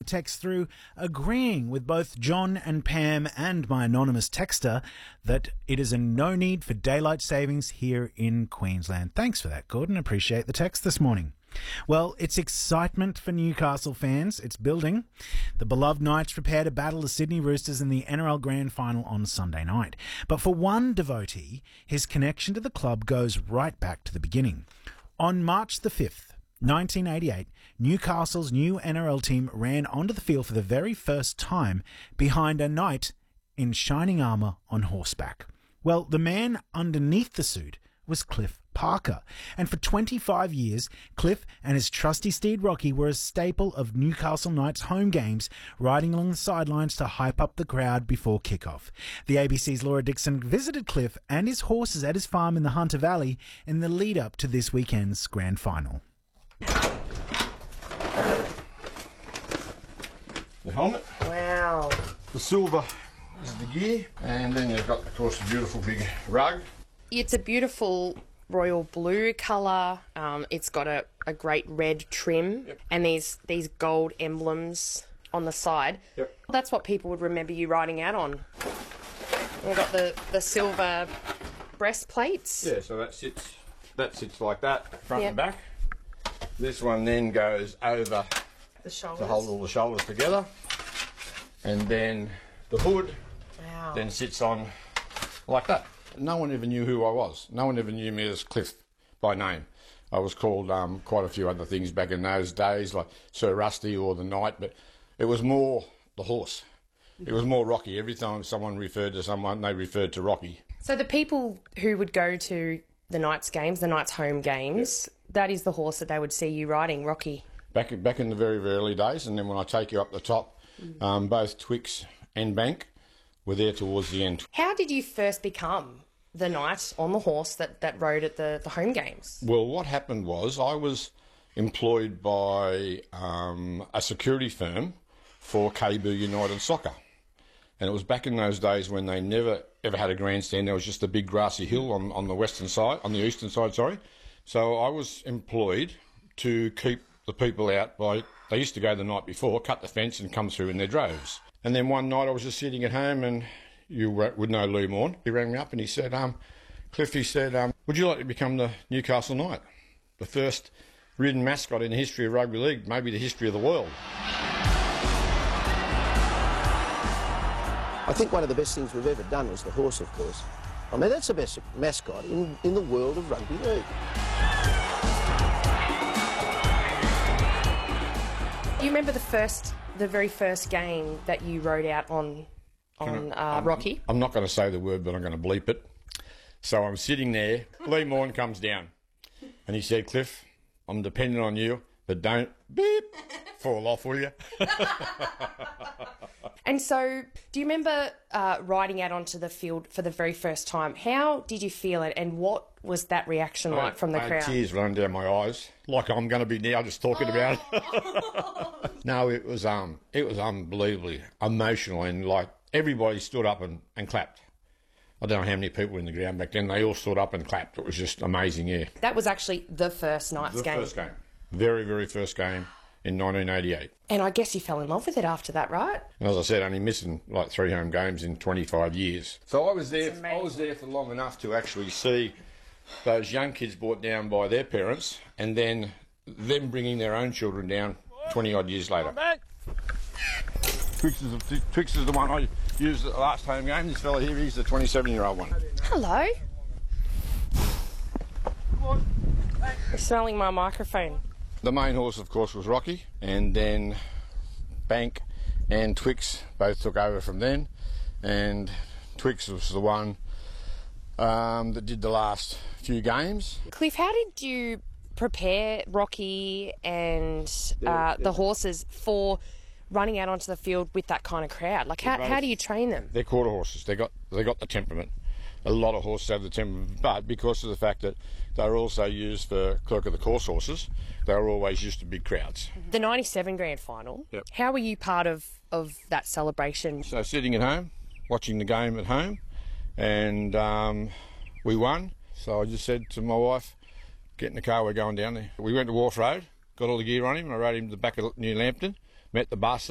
text through agreeing with both John and Pam and my anonymous texter that it is a no need for daylight savings here in Queensland. Thanks for that, Gordon. Appreciate the text this morning. Well, it's excitement for Newcastle fans. It's building. The beloved Knights prepare to battle the Sydney Roosters in the NRL Grand Final on Sunday night. But for one devotee, his connection to the club goes right back to the beginning. On March the 5th, 1988, Newcastle's new NRL team ran onto the field for the very first time behind a knight in shining armour on horseback. Well, the man underneath the suit was Cliff Parker. And for 25 years, Cliff and his trusty steed Rocky were a staple of Newcastle Knights home games, riding along the sidelines to hype up the crowd before kickoff. The ABC's Laura Dixon visited Cliff and his horses at his farm in the Hunter Valley in the lead-up to this weekend's grand final. The helmet. Wow. The silver is the gear. And then you've got, of course, a beautiful big rug. It's a beautiful royal blue colour. It's got a great red trim, and these gold emblems on the side. Yep. That's what people would remember you riding out on. We've got the silver breastplates. Yeah, so that sits like that, front Yep. and back. This one then goes over The shoulders. to hold all the shoulders together. And then the hood Wow. then sits on like that. No one ever knew who I was. No one ever knew me as Cliff by name. I was called quite a few other things back in those days, like Sir Rusty or the Knight, but it was more the horse. It was more Rocky. Every time someone referred to someone, they referred to Rocky. So the people who would go to the Knights games, the Knights home games, that is the horse that they would see you riding, Rocky. Back in the very, very early days, and then when I take you up the top, both Twix and Bank were there towards the end. How did you first become the knight on the horse that rode at the home games? Well, what happened was I was employed by a security firm for KBoo United Soccer. And it was back in those days when they never ever had a grandstand. There was just a big grassy hill on the western side, on the eastern side, sorry. So I was employed to keep the people out by, they used to go the night before, cut the fence and come through in their droves. And then one night I was just sitting at home, and you would know Lou Morn. He rang me up and he said, Cliff, he said, would you like to become the Newcastle Knight? The first ridden mascot in the history of rugby league, maybe the history of the world. I think one of the best things we've ever done was the horse, of course. I mean, that's the best mascot in the world of rugby league. You remember the very first game that you rode out on Rocky? I'm not going to say the word, but I'm going to bleep it. So I'm sitting there, Lee Morn comes down, and he said, Cliff, I'm depending on you, but don't beep fall off, will you? And so, do you remember riding out onto the field for the very first time? How did you feel it, and what was that reaction like from the crowd? Tears running down my eyes, like I'm going to be now just talking about it. No, it was unbelievably emotional, and like everybody stood up and clapped. I don't know how many people were in the ground back then. They all stood up and clapped. It was just amazing, yeah. That was actually the first Knights game. The first game. Very, very first game in 1988. And I guess you fell in love with it after that, right? And as I said, only missing like 3 home games in 25 years. So I was there for long enough to actually see those young kids brought down by their parents, and then them bringing their own children down 20-odd years later. Twix is the one I used at the last home game. This fella here, he's the 27-year-old one. Hello. You're smelling my microphone. The main horse, of course, was Rocky, and then Bank and Twix both took over from then, and Twix was the one that did the last few games. Cliff, how did you prepare Rocky and the horses for running out onto the field with that kind of crowd? Like, how do you train them? They're quarter horses. They got the temperament. A lot of horses have the temperament, but because of the fact that they're also used for clerk of the course horses, they're always used to big crowds. The 97 grand final, Yep. How were you part of that celebration? So sitting at home, watching the game at home, and we won. So I just said to my wife, get in the car, we're going down there. We went to Wharf Road, got all the gear on him, and I rode him to the back of New Lambton, met the bus